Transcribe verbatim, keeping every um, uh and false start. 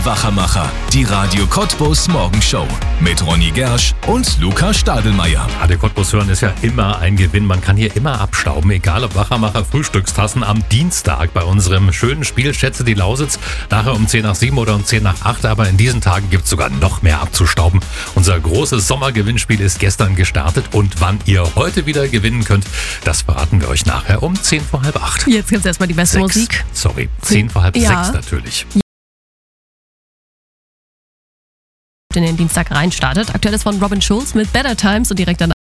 Die Wachermacher, die Radio Cottbus Morgenshow mit Ronny Gersch und Lukas Stadelmeier. Radio Cottbus hören ist ja immer ein Gewinn. Man kann hier immer abstauben, egal ob Wachermacher Frühstückstassen am Dienstag bei unserem schönen Spiel Schätze die Lausitz. Nachher um zehn nach sieben oder um zehn nach acht. Aber in diesen Tagen gibt es sogar noch mehr abzustauben. Unser großes Sommergewinnspiel ist gestern gestartet. Und wann ihr heute wieder gewinnen könnt, das verraten wir euch nachher um zehn vor halb acht. Jetzt gibt's erstmal die beste Sechs. Musik. Sorry, zehn vor halb Ja. sechs natürlich. In den Dienstag rein startet. Aktuell ist von Robin Schulz mit Better Times und direkt danach